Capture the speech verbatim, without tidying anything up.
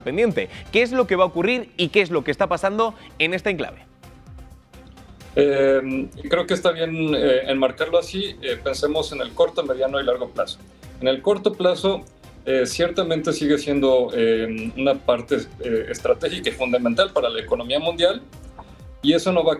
pendiente. ¿Qué es lo que va a ocurrir y qué es lo que está pasando en esta enclave? Eh, creo que está bien eh, enmarcarlo así. Eh, pensemos en el corto, mediano y largo plazo. En el corto plazo, eh, ciertamente sigue siendo eh, una parte eh, estratégica y fundamental para la economía mundial, y eso no va a